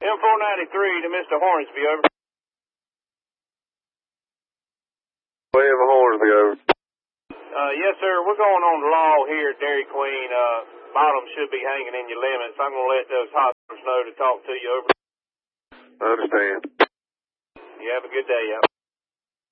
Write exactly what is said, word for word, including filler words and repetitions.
M four ninety-three to Mister Hornsby, over. We have a Hornsby, over. Uh, yes, sir. We're going on the law here at Dairy Queen. Uh, bottom should be hanging in your limits. I'm going to let those hospitals know to talk to you, over. I understand. You have a good day, yeah.